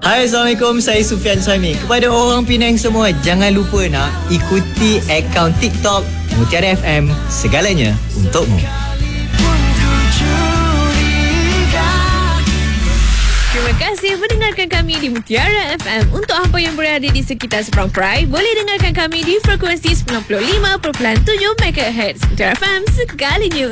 Hai, Assalamualaikum. Saya Sufian Suhaimi. Kepada orang Penang semua, jangan lupa nak ikuti akaun TikTok Mutiara FM. Segalanya untukmu. Terima kasih mendengarkan kami di Mutiara FM. Untuk apa yang berada di sekitar Seberang Perai, boleh dengarkan kami di frekuensi 95.7 MHz. Mutiara FM, segalanya